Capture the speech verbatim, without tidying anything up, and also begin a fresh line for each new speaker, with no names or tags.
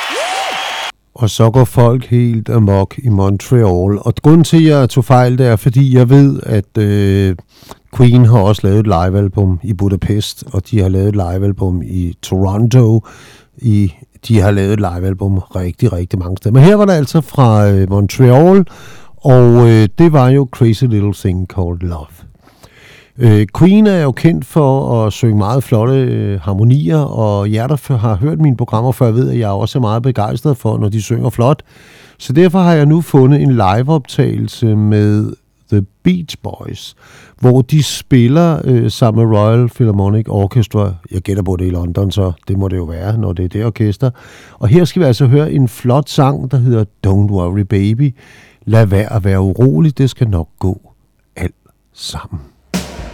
Og så går folk helt amok i Montreal. Og grunden til, at jeg tog fejl, det er, fordi jeg ved, at øh, Queen har også lavet et livealbum i Budapest, og de har lavet et livealbum i Toronto. I, de har lavet et livealbum rigtig, rigtig mange steder. Men her var det altså fra øh, Montreal, og øh, det var jo Crazy Little Thing Called Love. Øh, Queen er jo kendt for at synge meget flotte øh, harmonier, og jer, der har hørt mine programmer før, ved, at jeg også er meget begejstret for, når de synger flot. Så derfor har jeg nu fundet en liveoptagelse med The Beach Boys, hvor de spiller øh, sammen med Royal Philharmonic Orchestra. Jeg gætter på det i London, så det må det jo være, når det er det orkester. Og her skal vi altså høre en flot sang, der hedder Don't Worry Baby. Lad være at være urolig, det skal nok gå alt sammen.